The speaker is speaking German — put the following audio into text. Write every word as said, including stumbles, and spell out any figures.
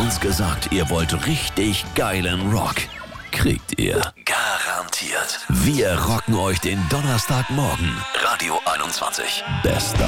uns gesagt, ihr wollt richtig geilen Rock. Kriegt ihr. Garantiert. Wir rocken euch den Donnerstagmorgen. Radio einundzwanzig. Bester